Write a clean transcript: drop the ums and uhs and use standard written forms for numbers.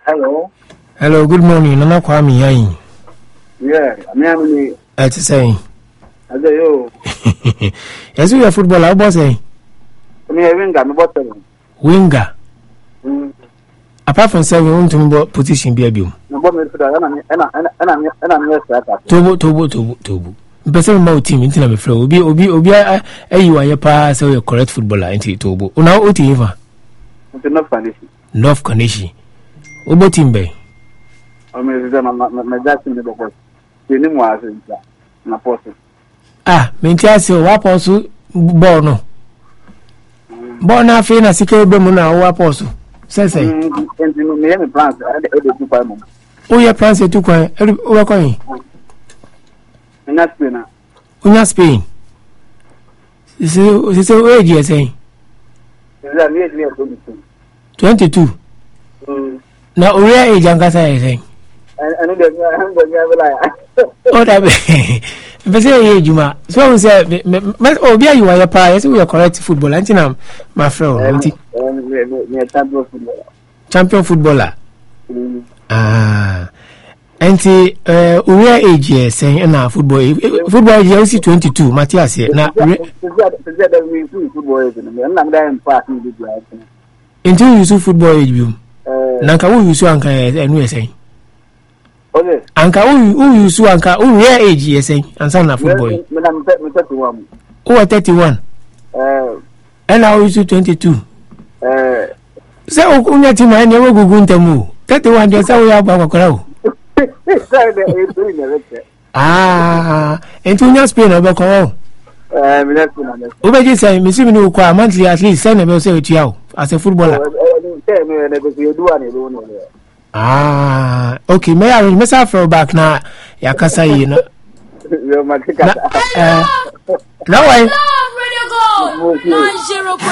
Hello, good morning. Nana Kwame Yain. Yeah, me am At saying. I say yo. Yes, we are football. I was saying. Me winger, me bottom. Winger. Apart from saying we want to position be a bill. No more me for I'm yes striker. Tobo. Person my team into my flow. Obi you are your pass or your correct footballer into Tobo. Now what even? It's enough condition. North condition. Obo team bay. I mean, my dad in the box. The name was na post. Mentiasi wa posu bono. Bona fe na sike be mu na wa posu. Sese. Enti me plans e dey do kwa mo. O ye plans e tu kwa. O wa kwa yin. Na Spain. Unya Spain. Sese o age esen. Ya ni age 22. Na ore age ankasa esen. Anu de me like. O da be. Bese ye juma. So we say obi ayi wa ya pa, yes we are correct footballer. Anti na my friend. Anti. Champion footballer. Anti we age saying na football age is 22 Matthias na football age na dem pass ni bi ya. Into you football age bi. Na ka wo use anka enu yesen. Okay. Anka who use anka who rare age yesen ansa na football. Me 31. Who 31? And now you 22. Say okunya team na we gugu ntemu. 31 dey say we agba kokora o. Into your Spain over call. Obeji say, Miss Minu, monthly at least, send a say to you as a footballer. Okay, may I myself for back now? Yakasa, you know. No way.